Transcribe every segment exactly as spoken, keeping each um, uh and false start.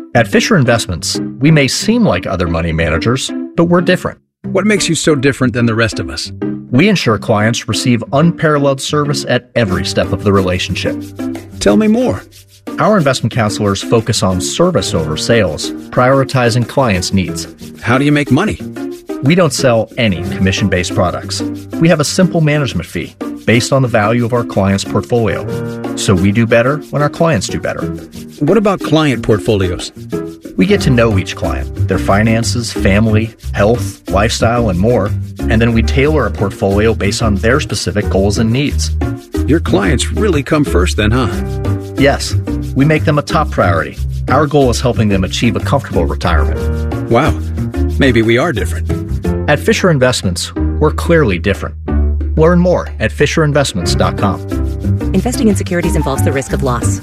At Fisher Investments, we may seem like other money managers, but we're different. What makes you so different than the rest of us? We ensure clients receive unparalleled service at every step of the relationship. Tell me more. Our investment counselors focus on service over sales, prioritizing clients' needs. How do you make money? We don't sell any commission-based products. We have a simple management fee based on the value of our client's portfolio. So we do better when our clients do better. What about client portfolios? We get to know each client, their finances, family, health, lifestyle, and more, and then we tailor a portfolio based on their specific goals and needs. Your clients really come first then, huh? Yes, we make them a top priority. Our goal is helping them achieve a comfortable retirement. Wow, maybe we are different. At Fisher Investments, we're clearly different. Learn more at fisher investments dot com. Investing in securities involves the risk of loss.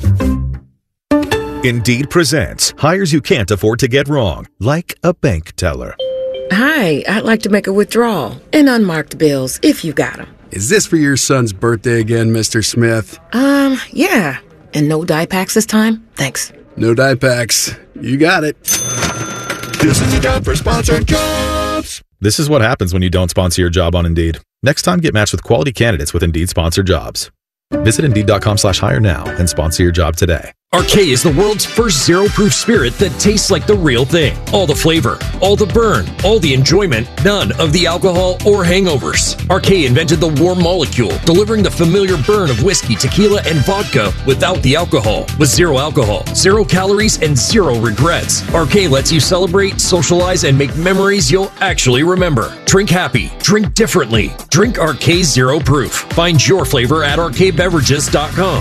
Indeed presents hires you can't afford to get wrong, like a bank teller. Hi, I'd like to make a withdrawal and unmarked bills if you got them. Is this for your son's birthday again, Mister Smith? Um, yeah. And no dye packs this time? Thanks. No dye packs. You got it. This is the time for sponsored jobs. This is what happens when you don't sponsor your job on Indeed. Next time, get matched with quality candidates with Indeed sponsored jobs. Visit Indeed.com slash hire now and sponsor your job today. Arcade is the world's first zero-proof spirit that tastes like the real thing. All the flavor, all the burn, all the enjoyment, none of the alcohol or hangovers. Arcade invented the warm molecule, delivering the familiar burn of whiskey, tequila, and vodka without the alcohol. With zero alcohol, zero calories, and zero regrets. Arcade lets you celebrate, socialize, and make memories you'll actually remember. Drink happy. Drink differently. Drink Arcade Zero Proof. Find your flavor at arcade beverages dot com.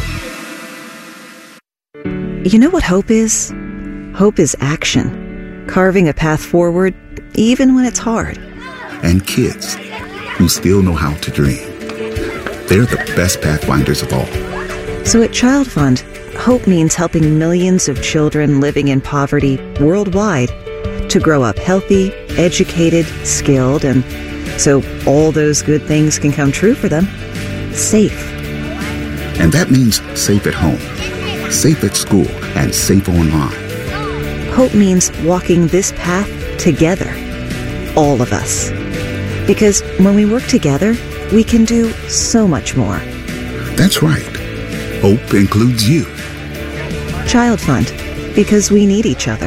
You know what hope is? Hope is action. Carving a path forward, even when it's hard. And kids who still know how to dream. They're the best pathfinders of all. So at Child Fund, hope means helping millions of children living in poverty worldwide to grow up healthy, educated, skilled, and so all those good things can come true for them. Safe. And that means safe at home, safe at school, and safe online. Hope means walking this path together, all of us. Because when we work together, we can do so much more. That's right. Hope includes you. Child Fund, because we need each other.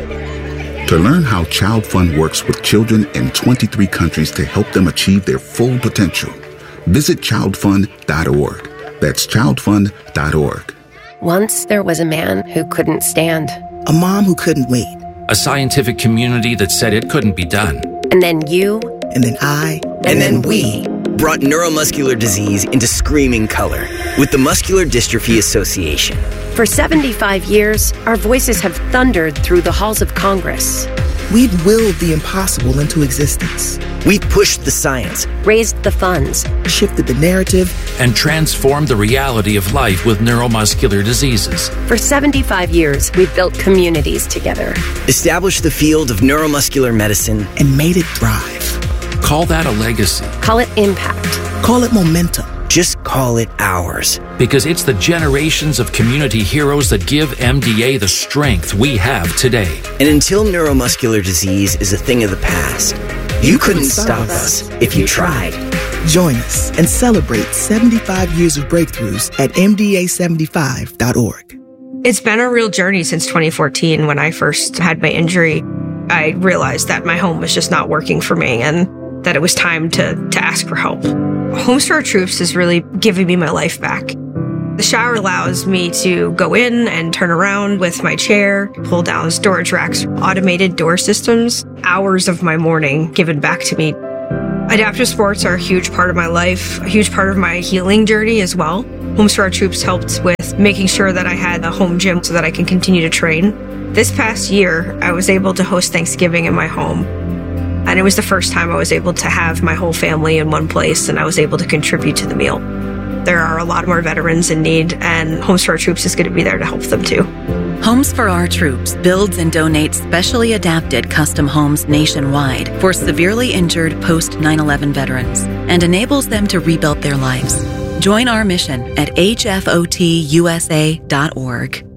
To learn how Child Fund works with children in twenty-three countries to help them achieve their full potential, visit child fund dot org. That's child fund dot org. Once there was a man who couldn't stand. A mom who couldn't wait. A scientific community that said it couldn't be done. And then you. And then I. And, and then, then we. Brought neuromuscular disease into screaming color with the Muscular Dystrophy Association. For seventy-five years, our voices have thundered through the halls of Congress. We've willed the impossible into existence. We've pushed the science, raised the funds, shifted the narrative, and transformed the reality of life with neuromuscular diseases. For seventy-five years, we've built communities together, established the field of neuromuscular medicine, and made it thrive. Call that a legacy. Call it impact. Call it momentum. Just call it ours. Because it's the generations of community heroes that give M D A the strength we have today. And until neuromuscular disease is a thing of the past, you, you couldn't, couldn't stop us if you tried. Join us and celebrate seventy-five years of breakthroughs at M D A seventy-five dot org. It's been a real journey since twenty fourteen when I first had my injury. I realized that my home was just not working for me and that it was time to, to ask for help. Homes for Our Troops is really giving me my life back. The shower allows me to go in and turn around with my chair, pull down storage racks, automated door systems, hours of my morning given back to me. Adaptive sports are a huge part of my life, a huge part of my healing journey as well. Homes for Our Troops helped with making sure that I had a home gym so that I can continue to train. This past year, I was able to host Thanksgiving in my home. And it was the first time I was able to have my whole family in one place, and I was able to contribute to the meal. There are a lot more veterans in need, and Homes for Our Troops is going to be there to help them too. Homes for Our Troops builds and donates specially adapted custom homes nationwide for severely injured post nine eleven veterans and enables them to rebuild their lives. Join our mission at H F O T U S A dot org.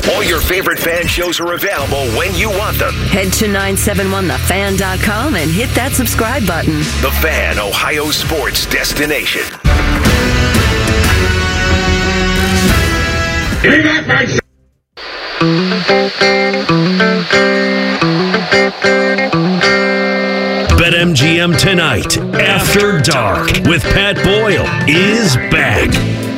All your favorite fan shows are available when you want them. Head to nine seven one the fan dot com and hit that subscribe button. The Fan, Ohio sports destination. BetMGM Tonight, After Dark, with Pat Boyle, is back.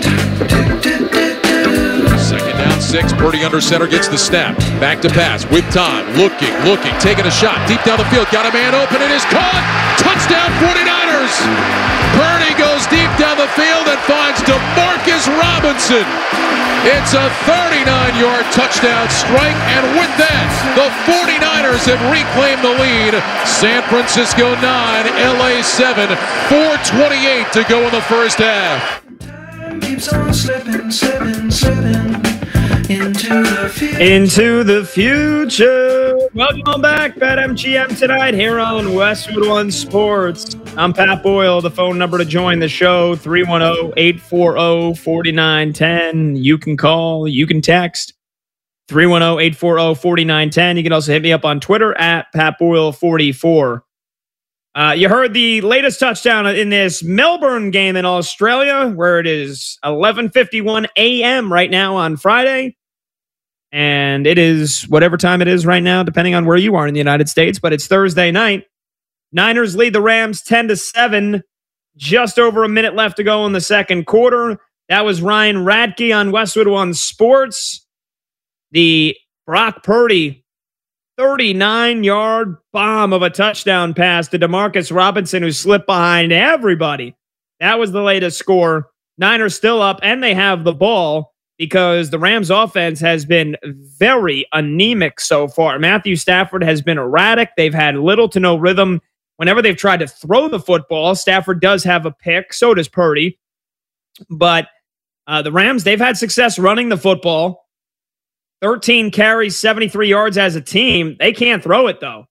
Second down, six. Purdy under center gets the snap. Back to pass with time. Looking, looking, taking a shot. Deep down the field. Got a man open. It is caught. Touchdown, forty-niners. Purdy goes deep down the field and finds DeMarcus Robinson. It's a thirty-nine-yard touchdown strike, and with that, the forty-niners have reclaimed the lead. San Francisco nine, L A seven, four twenty-eight to go in the first half. Keeps on slipping, slipping, slipping into the future. Into the future. Welcome back, BetMGM Tonight here on Westwood One Sports. I'm Pat Boyle. The phone number to join the show, three one zero, eight four zero, four nine one zero. You can call, you can text, three one zero, eight four zero, four nine one zero. You can also hit me up on Twitter at Pat Boyle forty-four. Uh, you heard the latest touchdown in this Melbourne game in Australia, where it is eleven fifty-one a.m. right now on Friday. And it is whatever time it is right now, depending on where you are in the United States. But it's Thursday night. Niners lead the Rams ten to seven. Just over a minute left to go in the second quarter. That was Ryan Radke on Westwood One Sports. The Brock Purdy thirty-nine-yard bomb of a touchdown pass to DeMarcus Robinson, who slipped behind everybody. That was the latest score. Niners still up, and they have the ball because the Rams offense has been very anemic so far. Matthew Stafford has been erratic. They've had little to no rhythm. Whenever they've tried to throw the football, Stafford does have a pick. So does Purdy. But uh, the Rams, they've had success running the football. thirteen carries, seventy-three yards as a team. They can't throw it, though.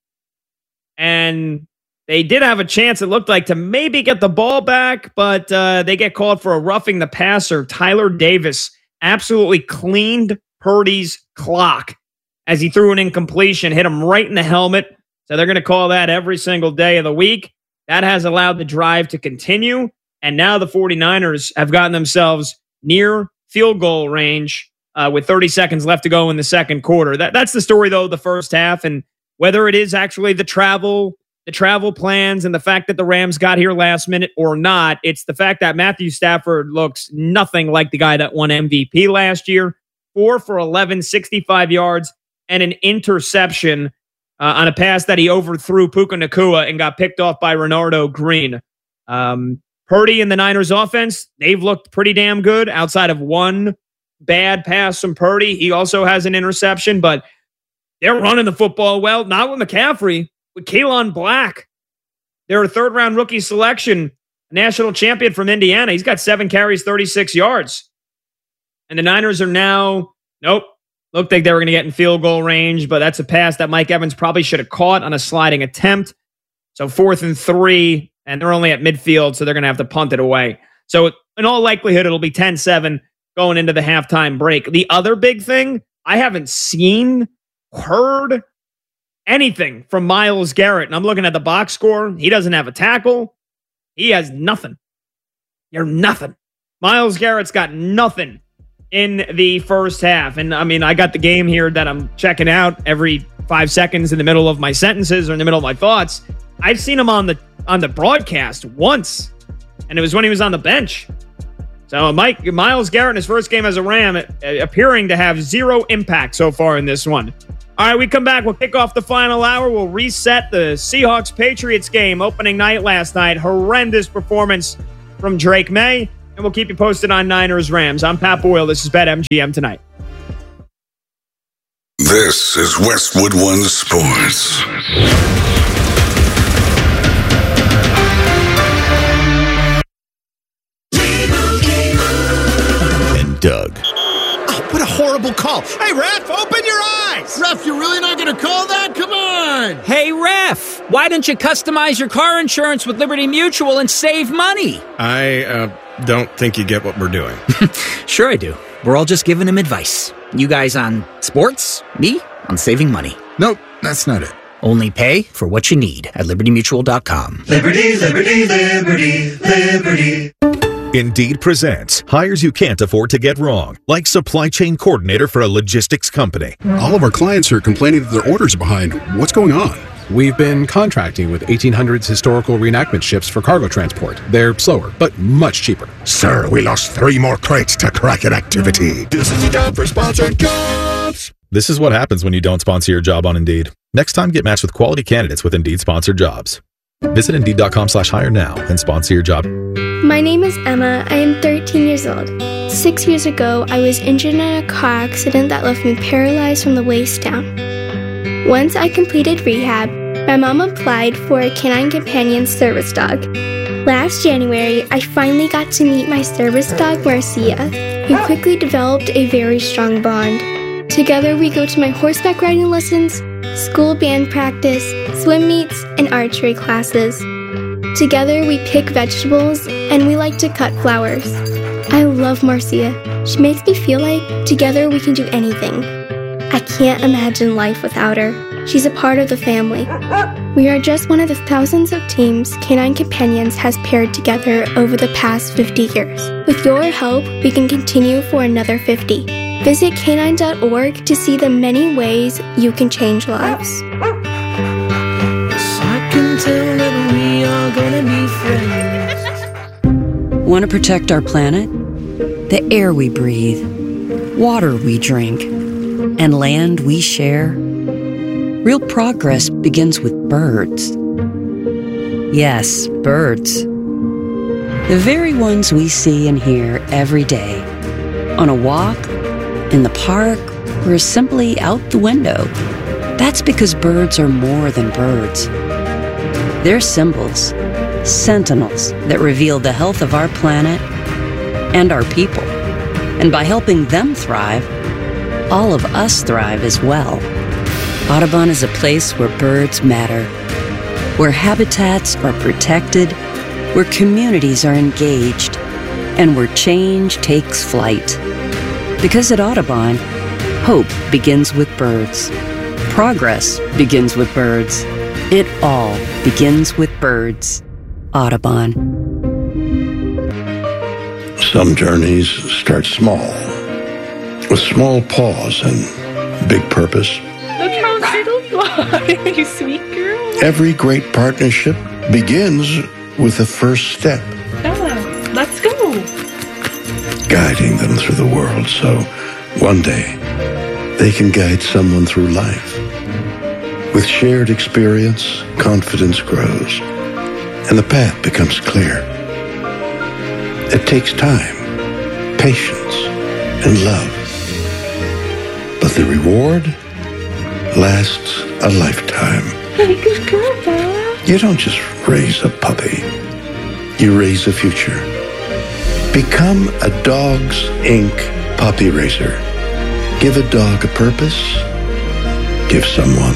And they did have a chance, it looked like, to maybe get the ball back, but uh, they get called for a roughing the passer. Tyler Davis absolutely cleaned Purdy's clock as he threw an incompletion, hit him right in the helmet. So they're going to call that every single day of the week. That has allowed the drive to continue. And now the forty-niners have gotten themselves near field goal range uh, with thirty seconds left to go in the second quarter. That, that's the story, though, the first half. And whether it is actually the travel, the travel plans and the fact that the Rams got here last minute or not, it's the fact that Matthew Stafford looks nothing like the guy that won M V P last year. four for eleven, sixty-five yards, and an interception uh, on a pass that he overthrew Puka Nacua and got picked off by Renardo Green. Um, Purdy and the Niners offense, they've looked pretty damn good outside of one bad pass from Purdy. He also has an interception, but they're running the football well. Not with McCaffrey, with Keelan Black. They're a third-round rookie selection, national champion from Indiana. He's got seven carries, thirty-six yards. And the Niners are now, nope, looked like they were going to get in field goal range, but that's a pass that Mike Evans probably should have caught on a sliding attempt. So fourth and three, and they're only at midfield, so they're going to have to punt it away. So in all likelihood, it'll be ten seven going into the halftime break. The other big thing, I haven't seen, heard anything from Myles Garrett. And I'm looking at the box score. He doesn't have a tackle. He has nothing. You're nothing. Myles Garrett's got nothing in the first half. And I mean, I got the game here that I'm checking out every five seconds in the middle of my sentences or in the middle of my thoughts. I've seen him on the on the broadcast once, and it was when he was on the bench. So Mike Myles Garrett in his first game as a Ram uh, appearing to have zero impact so far in this one. All right, we come back. We'll kick off the final hour. We'll reset the Seahawks-Patriots game opening night last night. Horrendous performance from Drake May. And we'll keep you posted on Niners-Rams. I'm Pat Boyle. This is BetMGM Tonight. This is Westwood One Sports. And Doug. Oh, what a horrible call. Hey, ref, open your eyes. Ref, you're really not going to call that? Come on. Hey, ref, why don't you customize your car insurance with Liberty Mutual and save money? I uh, don't think you get what we're doing. Sure I do. We're all just giving him advice. You guys on sports, me on saving money. Nope, that's not it. Only pay for what you need at liberty mutual dot com. Liberty, liberty, liberty, liberty. Indeed presents hires you can't afford to get wrong, like supply chain coordinator for a logistics company. All of our clients are complaining that their orders are behind. What's going on? We've been contracting with eighteen hundreds historical reenactment ships for cargo transport. They're slower, but much cheaper. Sir, we lost three more crates to Kraken activity. This is the job for sponsored jobs. This is what happens when you don't sponsor your job on Indeed. Next time, get matched with quality candidates with Indeed sponsored jobs. Visit Indeed.com slash hire now and sponsor your job. My name is Emma. I am thirteen years old. Six years ago, I was injured in a car accident that left me paralyzed from the waist down. Once I completed rehab, my mom applied for a Canine Companion service dog. Last January, I finally got to meet my service dog, Marcia. We quickly developed a very strong bond. Together, we go to my horseback riding lessons, school band practice, swim meets, and archery classes. Together, we pick vegetables, and we like to cut flowers. I love Marcia. She makes me feel like together we can do anything. I can't imagine life without her. She's a part of the family. We are just one of the thousands of teams Canine Companions has paired together over the past fifty years. With your help, we can continue for another fifty. Visit canine dot org to see the many ways you can change lives. I can tell that we are gonna be friends. Want to protect our planet? The air we breathe, water we drink, and land we share? Real progress begins with birds. Yes, birds. The very ones we see and hear every day. On a walk, in the park, or simply out the window. That's because birds are more than birds. They're symbols, sentinels that reveal the health of our planet and our people. And by helping them thrive, all of us thrive as well. Audubon is a place where birds matter, where habitats are protected, where communities are engaged, and where change takes flight. Because at Audubon, hope begins with birds. Progress begins with birds. It all begins with birds. Audubon. Some journeys start small, with small pause and big purpose. Look how little you are, you sweet girl. Every great partnership begins with the first step. Yeah, let's go. Guiding them through the world so one day they can guide someone through life. With shared experience, confidence grows, and the path becomes clear. It takes time, patience, and love. But the reward lasts a lifetime. Good girl, Bella. You don't just raise a puppy. You raise a future. Become a Dogs Incorporated puppy raiser. Give a dog a purpose. Give someone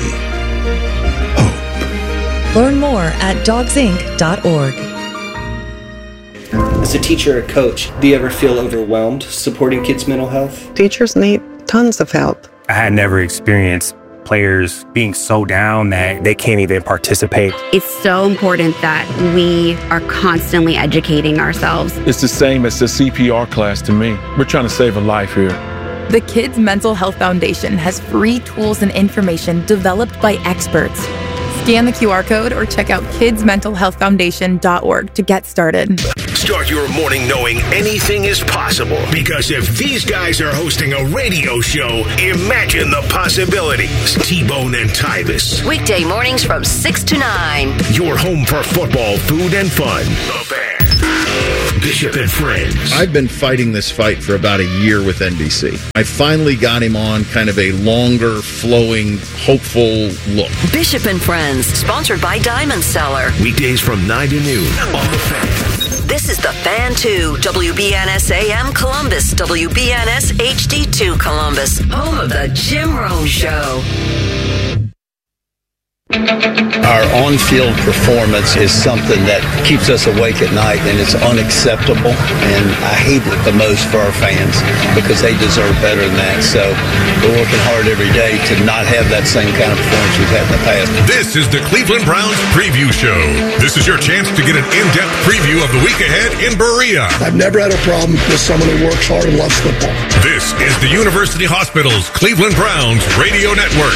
hope. Learn more at dogs inc dot org. As a teacher or coach, do you ever feel overwhelmed supporting kids' mental health? Teachers need tons of help. I had never experienced players being so down that they can't even participate. It's so important that we are constantly educating ourselves. It's the same as the C P R class to me. We're trying to save a life here. The Kids Mental Health Foundation has free tools and information developed by experts. Scan the Q R code or check out kids mental health foundation dot org to get started. Start your morning knowing anything is possible. Because if these guys are hosting a radio show, imagine the possibilities. T-Bone and Tyvis. Weekday mornings from six to nine. Your home for football, food, and fun. The Fan. Bishop and Friends. I've been fighting this fight for about a year with N B C. I finally got him on kind of a longer, flowing, hopeful look. Bishop and Friends, sponsored by Diamond Seller. Weekdays from nine to noon on The Fan. This is The Fan two, W B N S A M Columbus, W B N S H D two Columbus, home of the Jim Rome Show. Our on-field performance is something that keeps us awake at night, and it's unacceptable, and I hate it the most for our fans because they deserve better than that. So we're working hard every day to not have that same kind of performance we've had in the past. This is the Cleveland Browns Preview Show. This is your chance to get an in-depth preview of the week ahead in Berea. I've never had a problem with someone who works hard and loves football. This is the University Hospital's Cleveland Browns Radio Network.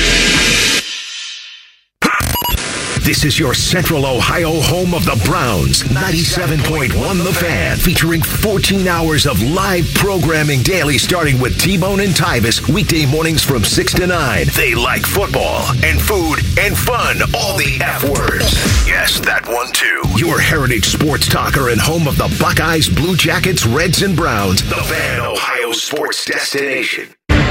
This is your Central Ohio home of the Browns, ninety-seven point one The Fan, featuring fourteen hours of live programming daily, starting with T-Bone and Tyvis, weekday mornings from six to nine. They like football and food and fun, all the F words. Yes, that one too. Your heritage sports talker and home of the Buckeyes, Blue Jackets, Reds, and Browns. The Fan, Ohio's sports destination.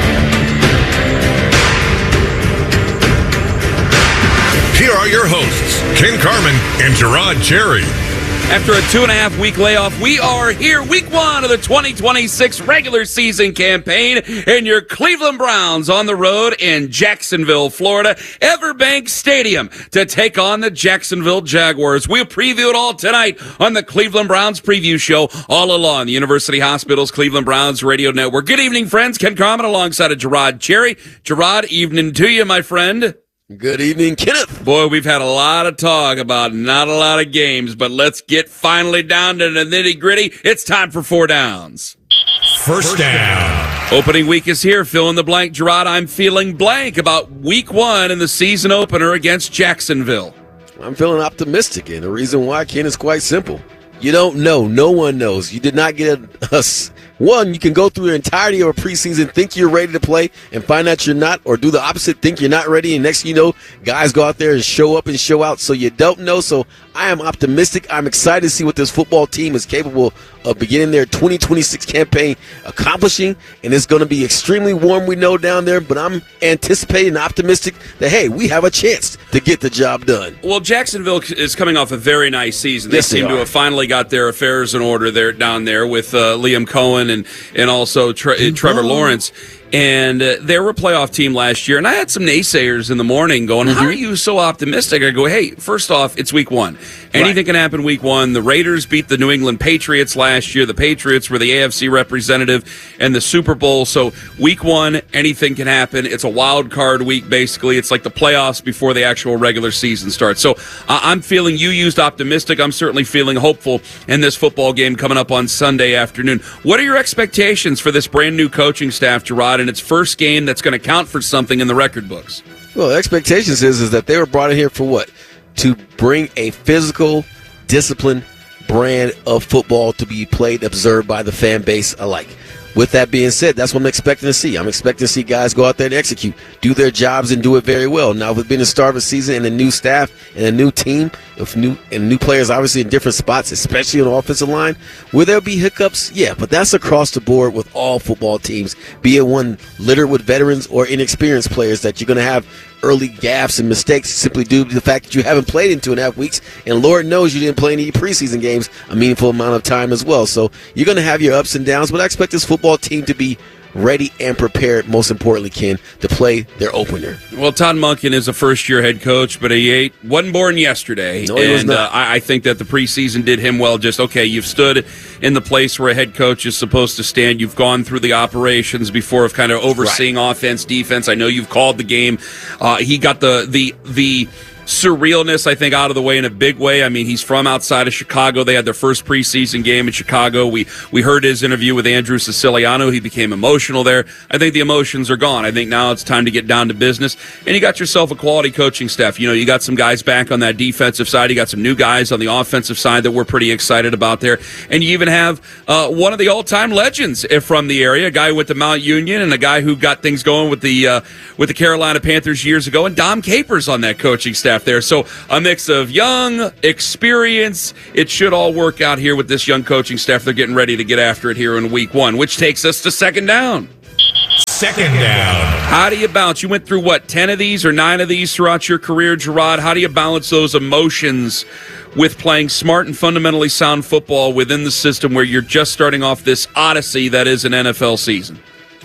Here are your hosts, Ken Carman and Gerard Cherry. After a two and a half week layoff, we are here, week one of the twenty twenty-six regular season campaign, and your Cleveland Browns on the road in Jacksonville, Florida, Everbank Stadium to take on the Jacksonville Jaguars. We'll preview it all tonight on the Cleveland Browns Preview Show, all along the University Hospital's Cleveland Browns Radio Network. Good evening, friends. Ken Carman alongside of Gerard Cherry. Gerard, evening to you, my friend. Good evening, Kenneth. Boy, we've had a lot of talk about not a lot of games, but let's get finally down to the nitty-gritty. It's time for four downs. First down. Opening week is here. Fill in the blank, Gerard. I'm feeling blank about week one and the season opener against Jacksonville. I'm feeling optimistic, and the reason why, Ken, is quite simple. You don't know. No one knows. You did not get a, a one, you can go through the entirety of a preseason, think you're ready to play, and find out you're not, or do the opposite, think you're not ready, and next thing you know, guys go out there and show up and show out, so you don't know. So I am optimistic. I'm excited to see what this football team is capable of beginning their twenty twenty-six campaign accomplishing, and it's going to be extremely warm, we know, down there, but I'm anticipating and optimistic that, hey, we have a chance to get the job done. Well, Jacksonville is coming off a very nice season. They yes, seem they to have finally got their affairs in order there down there with uh, Liam Cohen and, and also Tre- Trevor Lawrence. And uh, they were a playoff team last year. And I had some naysayers in the morning going, how are you so optimistic? I go, hey, first off, it's week one. Anything right. can happen week one. The Raiders beat the New England Patriots last year. The Patriots were the A F C representative in the Super Bowl. So week one, anything can happen. It's a wild card week, basically. It's like the playoffs before the actual regular season starts. So uh, I'm feeling you used optimistic. I'm certainly feeling hopeful in this football game coming up on Sunday afternoon. What are your expectations for this brand new coaching staff, Gerard, in its first game that's going to count for something in the record books? Well, the expectations is, is that they were brought in here for what? To bring a physical, disciplined brand of football to be played, observed by the fan base alike. With that being said, that's what I'm expecting to see. I'm expecting to see guys go out there and execute, do their jobs, and do it very well. Now, with being the start of a season and a new staff and a new team, of new and new players obviously in different spots, especially on the offensive line, will there be hiccups? Yeah, but that's across the board with all football teams, be it one littered with veterans or inexperienced players, that you're going to have early gaffes and mistakes simply due to the fact that you haven't played in two and a half weeks, and Lord knows you didn't play any preseason games a meaningful amount of time as well. So you're going to have your ups and downs, but I expect this football team to be ready and prepared, most importantly, Ken, to play their opener. Well, Todd Monken is a first-year head coach, but he ain't, wasn't born yesterday. No, he and was not. Uh, I, I think that the preseason did him well. Just, okay, you've stood in the place where a head coach is supposed to stand. You've gone through the operations before of kind of overseeing right. offense, defense. I know you've called the game. Uh, he got the the the... surrealness, I think, out of the way in a big way. I mean, he's from outside of Chicago. They had their first preseason game in Chicago. We we heard his interview with Andrew Siciliano. He became emotional there. I think the emotions are gone. I think now it's time to get down to business. And you got yourself a quality coaching staff. You know, you got some guys back on that defensive side. You got some new guys on the offensive side that we're pretty excited about there. And you even have uh, one of the all-time legends from the area, a guy who went to Mount Union and a guy who got things going with the uh, with the Carolina Panthers years ago, and Dom Capers on that coaching staff there. So a mix of young, experience. It should all work out here with this young coaching staff. They're getting ready to get after it here in week one, which takes us to second down. Second down. How do you balance? You went through, what, ten of these or nine of these throughout your career, Gerard? How do you balance those emotions with playing smart and fundamentally sound football within the system where you're just starting off this odyssey that is an N F L season?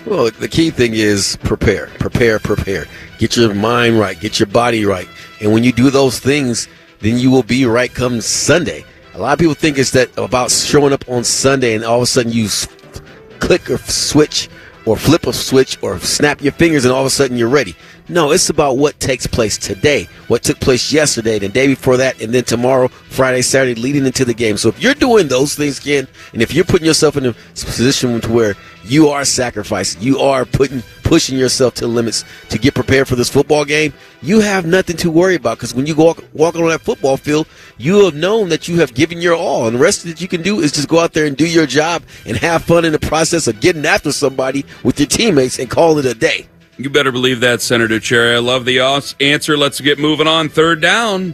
Well, the key thing is prepare, prepare, prepare. Get your mind right, get your body right. And when you do those things, then you will be right come Sunday. A lot of people think it's that about showing up on Sunday and all of a sudden you click or switch or flip a switch or snap your fingers and all of a sudden you're ready. No, it's about what takes place today, what took place yesterday, the day before that, and then tomorrow, Friday, Saturday, leading into the game. So if you're doing those things, Ken, and if you're putting yourself in a position to where you are sacrificing, you are putting pushing yourself to the limits to get prepared for this football game, you have nothing to worry about, because when you walk, walk on that football field, you have known that you have given your all, and the rest that you can do is just go out there and do your job and have fun in the process of getting after somebody with your teammates and call it a day. You better believe that, Senator Cherry. I love the answer. Let's get moving on. Third down.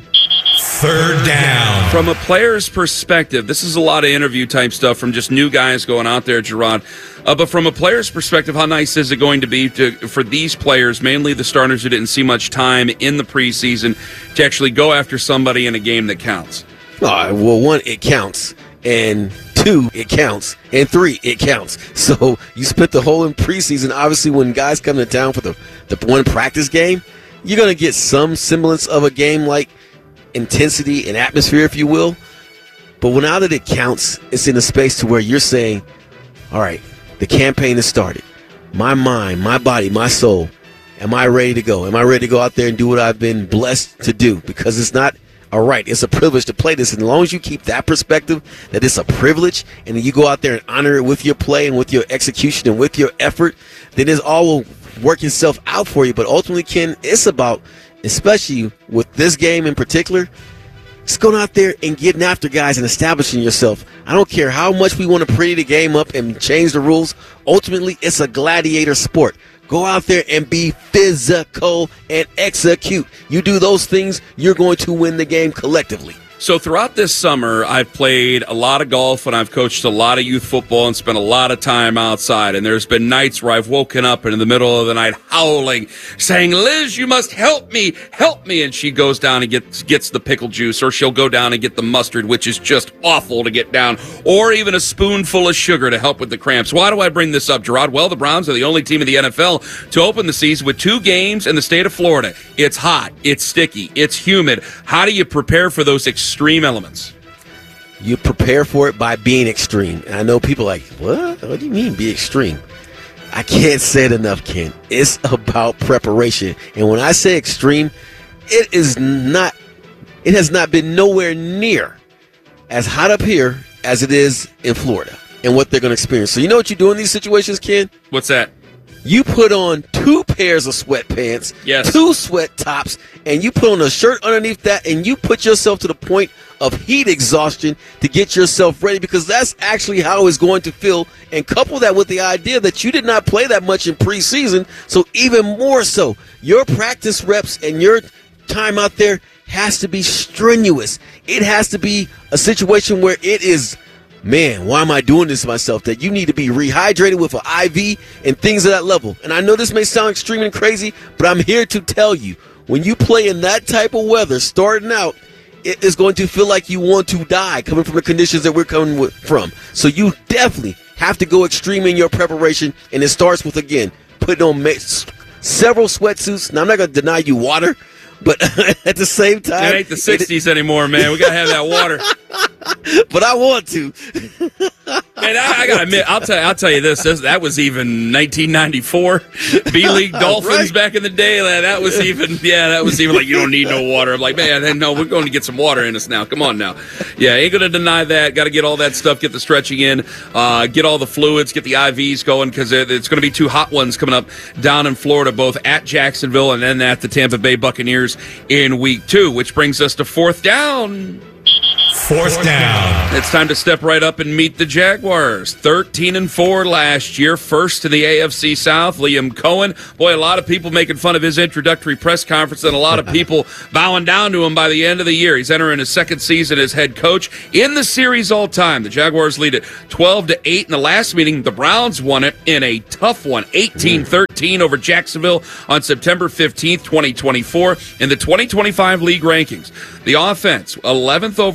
Third down. From a player's perspective, this is a lot of interview type stuff from just new guys going out there, Gerard. Uh, but from a player's perspective, how nice is it going to be to, for these players, mainly the starters who didn't see much time in the preseason, to actually go after somebody in a game that counts? Uh, well, one, it counts. And two, it counts. And three, it counts. So you spent the whole in preseason. Obviously, when guys come to town for the, the one practice game, you're going to get some semblance of a game-like intensity and atmosphere, if you will. But when now that it counts, it's in a space to where you're saying, all right, the campaign has started. My mind, my body, my soul, am I ready to go? Am I ready to go out there and do what I've been blessed to do? Because it's not all right, it's a privilege to play this. And as long as you keep that perspective, that it's a privilege, and then you go out there and honor it with your play and with your execution and with your effort, then it's all will work itself out for you. But ultimately, Ken, it's about, especially with this game in particular, just going out there and getting after guys and establishing yourself. I don't care how much we want to pretty the game up and change the rules. Ultimately, it's a gladiator sport. Go out there and be physical and execute. You do those things, you're going to win the game collectively. So throughout this summer, I've played a lot of golf and I've coached a lot of youth football and spent a lot of time outside. And there's been nights where I've woken up and in the middle of the night howling, saying, Liz, you must help me, help me. And she goes down and gets, gets the pickle juice, or she'll go down and get the mustard, which is just awful to get down, or even a spoonful of sugar to help with the cramps. Why do I bring this up, Gerard? Well, the Browns are the only team in the N F L to open the season with two games in the state of Florida. It's hot, it's sticky, it's humid. How do you prepare for those extreme elements? You prepare for it by being extreme. And I know people are like, what? What do you mean be extreme? I can't say it enough, Ken. It's about preparation. And when I say extreme, it is not, it has not been nowhere near as hot up here as it is in Florida and what they're going to experience. So you know what you do in these situations, Ken? What's that? You put on two pairs of sweatpants, yes, two sweat tops, and you put on a shirt underneath that, and you put yourself to the point of heat exhaustion to get yourself ready, because that's actually how it's going to feel. And couple that with the idea that you did not play that much in preseason, so even more so, your practice reps and your time out there has to be strenuous. It has to be a situation where it is, man, why am I doing this to myself? That you need to be rehydrated with an I V and things of that level. And I know this may sound extreme and crazy, but I'm here to tell you, when you play in that type of weather starting out, it is going to feel like you want to die coming from the conditions that we're coming with, from. So you definitely have to go extreme in your preparation, and it starts with, again, putting on several sweatsuits. Now, I'm not going to deny you water, but at the same time, it ain't the sixties it, anymore, man. We got to have that water. But I want to. And I, I gotta admit, I'll tell you, I'll tell you this, this that was even nineteen ninety-four B League Dolphins right. Back in the day. That was even, yeah, that was even like, you don't need no water. I'm like, man, no, we're going to get some water in us now. Come on now. Yeah, ain't gonna deny that. Got to get all that stuff, get the stretching in, uh, get all the fluids, get the I Vs going, because it's going to be two hot ones coming up down in Florida, both at Jacksonville and then at the Tampa Bay Buccaneers in week two, which brings us to fourth down. Fourth down. It's time to step right up and meet the Jaguars. thirteen and four last year, first to the A F C South. Liam Cohen. Boy, a lot of people making fun of his introductory press conference, and a lot of people bowing down to him by the end of the year. He's entering his second season as head coach in the series all time. The Jaguars lead it twelve to eight in the last meeting. The Browns won it in a tough one, eighteen thirteen over Jacksonville on September fifteenth, twenty twenty-four. In the twenty twenty-five league rankings, the offense, eleventh overall, twenty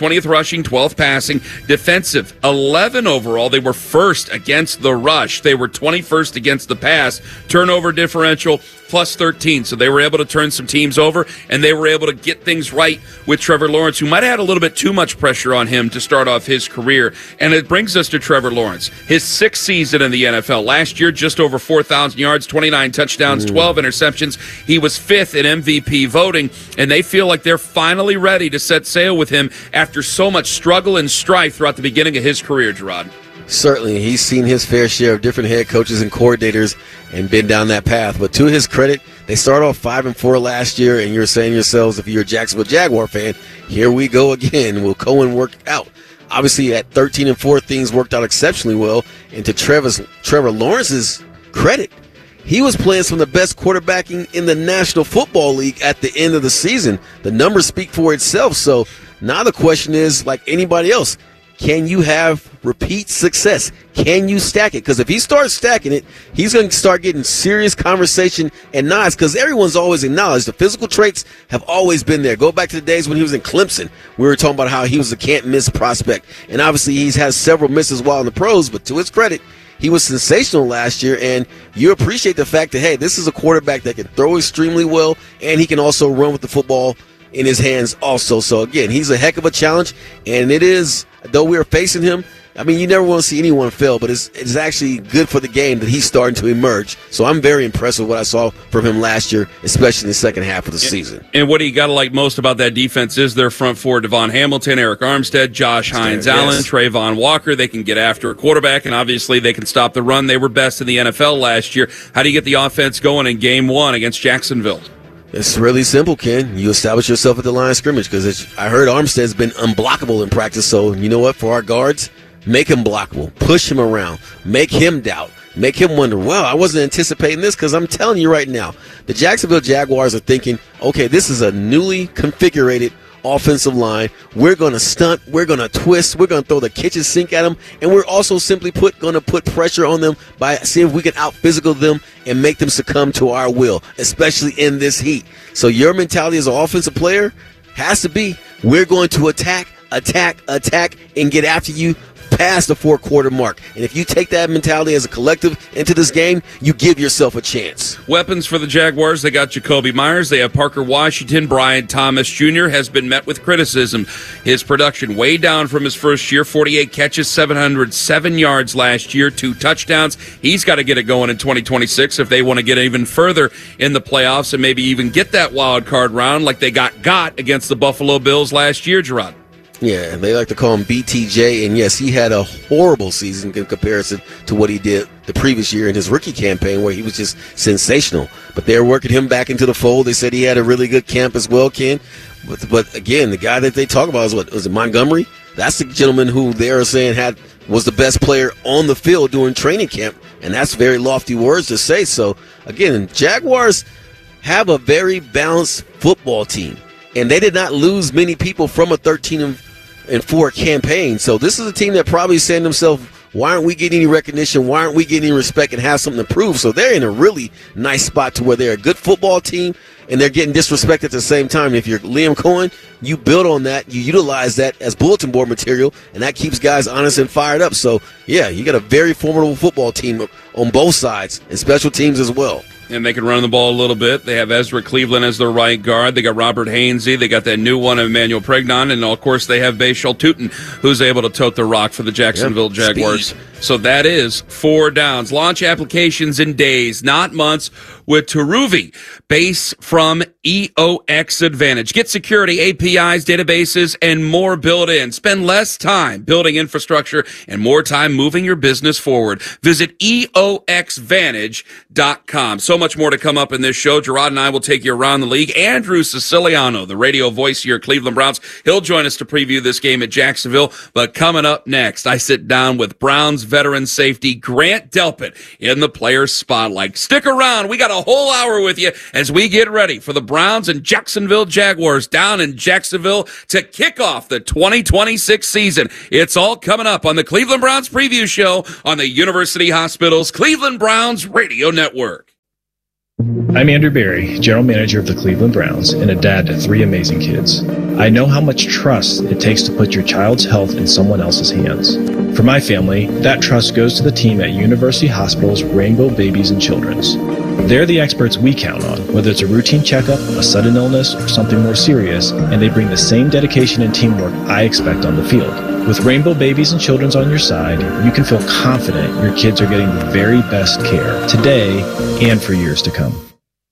twentieth rushing, twelfth passing. Defensive, eleven overall. They were first against the rush. They were twenty-first against the pass. Turnover differential, plus thirteen. So they were able to turn some teams over, and they were able to get things right with Trevor Lawrence, who might have had a little bit too much pressure on him to start off his career. And it brings us to Trevor Lawrence. His sixth season in the N F L. Last year, just over four thousand yards, twenty-nine touchdowns, twelve interceptions. He was fifth in M V P voting, and they feel like they're finally ready to set sail with him after so much struggle and strife throughout the beginning of his career, Gerard. Certainly, he's seen his fair share of different head coaches and coordinators and been down that path. But to his credit, they started off five and four last year, and you're saying to yourselves, if you're a Jacksonville Jaguar fan, here we go again. Will Cohen work out? Obviously, at thirteen and four, things worked out exceptionally well. And to Trevor's, Trevor Lawrence's credit, he was playing some of the best quarterbacking in the National Football League at the end of the season. The numbers speak for itself. So now the question is, like anybody else, can you have repeat success? Can you stack it? Because if he starts stacking it, he's going to start getting serious conversation and nods, because everyone's always acknowledged the physical traits have always been there. Go back to the days when he was in Clemson. We were talking about how he was a can't-miss prospect. And obviously he's had several misses while in the pros, but to his credit, he was sensational last year, and you appreciate the fact that, hey, this is a quarterback that can throw extremely well, and he can also run with the football in his hands also. So, again, he's a heck of a challenge, and it is, though we're facing him, I mean, you never want to see anyone fail, but it's, it's actually good for the game that he's starting to emerge. So I'm very impressed with what I saw from him last year, especially in the second half of the season. And what you got to like most about that defense is their front four: Devon Hamilton, Eric Armstead, Josh Hines Allen, yes. Trayvon Walker. They can get after a quarterback, and obviously they can stop the run. They were best in the N F L last year. How do you get the offense going in game one against Jacksonville? It's really simple, Ken. You establish yourself at the line of scrimmage, because I heard Armstead's been unblockable in practice. So you know what? For our guards, make him blockable. Push him around. Make him doubt. Make him wonder, well, I wasn't anticipating this, because I'm telling you right now, the Jacksonville Jaguars are thinking, okay, this is a newly configured offensive line. We're going to stunt. We're going to twist. We're going to throw the kitchen sink at them. And we're also simply put going to put pressure on them by seeing if we can out-physical them and make them succumb to our will, especially in this heat. So your mentality as an offensive player has to be, we're going to attack, attack, attack, and get after you past the four-quarter mark. And if you take that mentality as a collective into this game, you give yourself a chance. Weapons for the Jaguars, they got Jacoby Myers, they have Parker Washington. Brian Thomas Junior has been met with criticism. His production way down from his first year, forty-eight catches, seven hundred seven yards last year, two touchdowns. He's got to get it going in twenty twenty-six if they want to get even further in the playoffs and maybe even get that wild card round like they got got against the Buffalo Bills last year, Gerard. Yeah, they like to call him B T J, and yes, he had a horrible season in comparison to what he did the previous year in his rookie campaign, where he was just sensational. But they're working him back into the fold. They said he had a really good camp as well, Ken. But, but again, the guy that they talk about is what was it, Montgomery? That's the gentleman who they are saying had was the best player on the field during training camp, and that's very lofty words to say. So again, Jaguars have a very balanced football team, and they did not lose many people from a thirteen and four campaign. So this is a team that probably saying to themselves, why aren't we getting any recognition? Why aren't we getting any respect and have something to prove? So they're in a really nice spot to where they're a good football team and they're getting disrespected at the same time. If you're Liam Cohen, you build on that, you utilize that as bulletin board material, and that keeps guys honest and fired up. So yeah, you got a very formidable football team on both sides and special teams as well. And they can run the ball a little bit. They have Ezra Cleveland as their right guard. They got Robert Hainsey. They got that new one, Emmanuel Pregnon. And, of course, they have Bashal Tutin, who's able to tote the rock for the Jacksonville yep. Jaguars. Speed. So that is four downs. Launch applications in days, not months, with Turuvi, base from E O X Advantage. Get security, A P Is, databases, and more built in. Spend less time building infrastructure and more time moving your business forward. Visit E O X Vantage dot com. So much more to come up in this show. Gerard and I will take you around the league. Andrew Siciliano, the radio voice here at Cleveland Browns, he'll join us to preview this game at Jacksonville. But coming up next, I sit down with Browns veteran safety Grant Delpit in the Players Spotlight. Stick around. We got a whole hour with you as we get ready for the Browns and Jacksonville Jaguars down in Jacksonville to kick off the twenty twenty-six season. It's all coming up on the Cleveland Browns preview show on the University Hospital's Cleveland Browns Radio Network. I'm Andrew Berry, General Manager of the Cleveland Browns and a dad to three amazing kids. I know how much trust it takes to put your child's health in someone else's hands. For my family, that trust goes to the team at University Hospital's Rainbow Babies and Children's. They're the experts we count on, whether it's a routine checkup, a sudden illness, or something more serious, and they bring the same dedication and teamwork I expect on the field. With Rainbow Babies and Children's on your side, you can feel confident your kids are getting the very best care today and for years to come.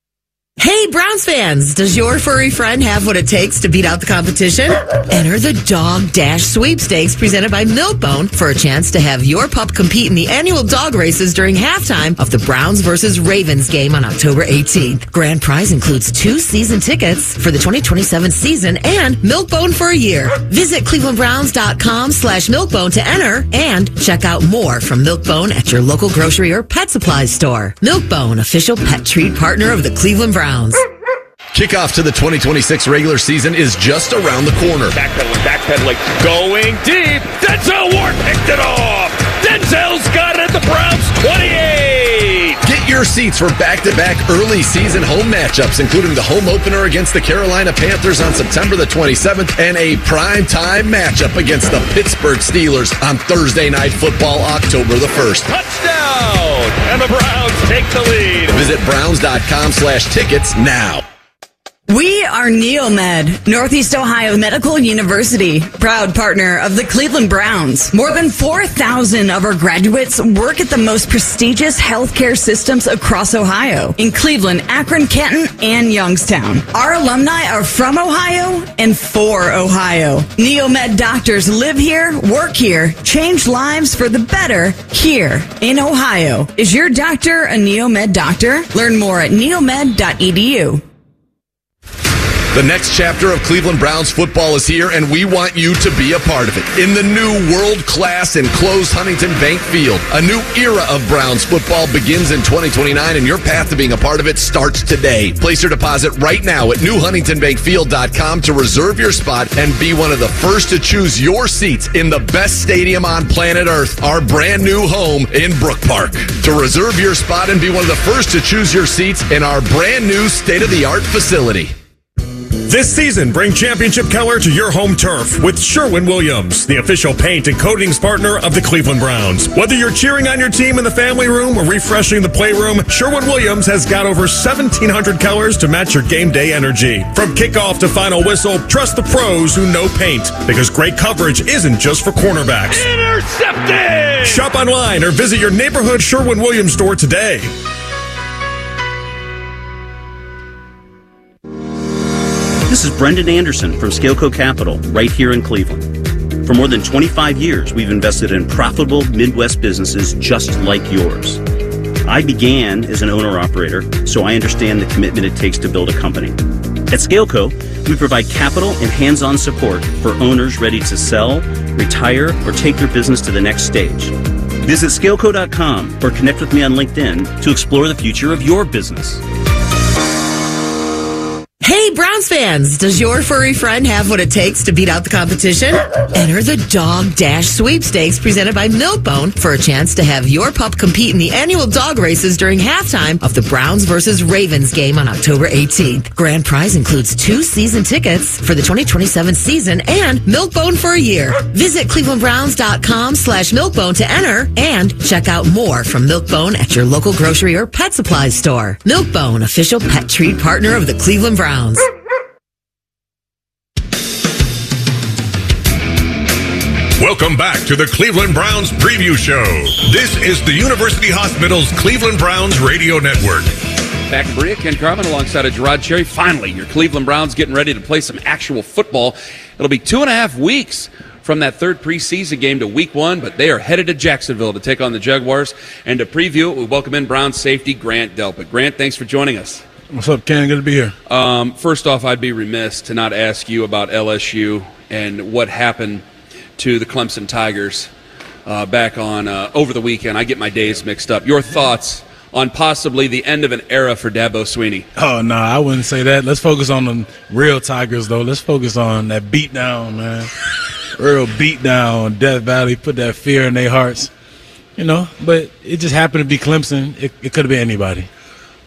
Hey, Browns fans, does your furry friend have what it takes to beat out the competition? Enter the Dog Dash Sweepstakes presented by Milk-Bone for a chance to have your pup compete in the annual dog races during halftime of the Browns versus Ravens game on October eighteenth. Grand prize includes two season tickets for the twenty twenty-seven season and Milk-Bone for a year. Visit clevelandbrowns.com slash Milk-Bone to enter and check out more from Milk-Bone at your local grocery or pet supplies store. Milk-Bone, official pet treat partner of the Cleveland Browns. Kickoff to the twenty twenty-six regular season is just around the corner. Backpedaling, backpedaling, going deep. Denzel Ward picked it off. Denzel's got it at the Browns twenty-eight. Get your seats for back-to-back early season home matchups, including the home opener against the Carolina Panthers on September the twenty-seventh and a primetime matchup against the Pittsburgh Steelers on Thursday Night Football, October the first. Touchdown! And the Browns take the lead. Visit browns.com slash tickets now. We are Neomed, Northeast Ohio Medical University, proud partner of the Cleveland Browns. More than four thousand of our graduates work at the most prestigious healthcare systems across Ohio, in Cleveland, Akron, Canton, and Youngstown. Our alumni are from Ohio and for Ohio. Neomed doctors live here, work here, change lives for the better here in Ohio. Is your doctor a Neomed doctor? Learn more at neomed dot e d u. The next chapter of Cleveland Browns football is here, and we want you to be a part of it. In the new world-class enclosed Huntington Bank Field, a new era of Browns football begins in twenty twenty-nine, and your path to being a part of it starts today. Place your deposit right now at new huntington bank field dot com to reserve your spot and be one of the first to choose your seats in the best stadium on planet Earth, our brand new home in Brook Park. To reserve your spot and be one of the first to choose your seats in our brand new state-of-the-art facility. This season, bring championship color to your home turf with Sherwin-Williams, the official paint and coatings partner of the Cleveland Browns. Whether you're cheering on your team in the family room or refreshing the playroom, Sherwin-Williams has got over seventeen hundred colors to match your game day energy. From kickoff to final whistle, trust the pros who know paint, because great coverage isn't just for cornerbacks. Intercepted! Shop online or visit your neighborhood Sherwin-Williams store today. This is Brendan Anderson from Scaleco Capital, right here in Cleveland. For more than twenty-five years, we've invested in profitable Midwest businesses just like yours. I began as an owner-operator, so I understand the commitment it takes to build a company. At Scaleco, we provide capital and hands-on support for owners ready to sell, retire, or take their business to the next stage. Visit scaleco dot com or connect with me on LinkedIn to explore the future of your business. Hey, Browns fans, does your furry friend have what it takes to beat out the competition? Enter the Dog Dash Sweepstakes presented by Milk-Bone for a chance to have your pup compete in the annual dog races during halftime of the Browns versus Ravens game on October eighteenth. Grand prize includes two season tickets for the twenty twenty-seven season and Milk-Bone for a year. Visit clevelandbrowns.com slash Milk-Bone to enter and check out more from Milk-Bone at your local grocery or pet supplies store. Milk-Bone, official pet treat partner of the Cleveland Browns. Welcome back to the Cleveland Browns Preview Show. This is the University Hospital's Cleveland Browns Radio Network. Back in Berea, Ken Carman alongside of Gerard Cherry. Finally, your Cleveland Browns getting ready to play some actual football. It'll be two and a half weeks from that third preseason game to week one, but they are headed to Jacksonville to take on the Jaguars. And to preview it, we welcome in Browns safety Grant Delpit. Grant, thanks for joining us. What's up, Ken? Good to be here. Um, first off, I'd be remiss to not ask you about L S U and what happened to the Clemson Tigers uh, back on uh, over the weekend. I get my days mixed up. Your thoughts on possibly the end of an era for Dabo Swinney? Oh, no, I wouldn't say that. Let's focus on the real Tigers, though. Let's focus on that beatdown, man. Real beatdown, Death Valley, put that fear in their hearts. You know, but it just happened to be Clemson. It, it could have been anybody.